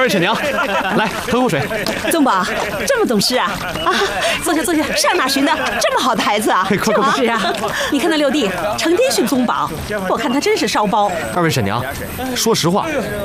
位婶娘，来喝口水。 宗宝这么懂事啊！坐下坐下，上哪寻的这么好的孩子啊？ 快！ 是啊，你看那六弟成天训宗宝，我看他真是烧包。 二位婶娘，说实话，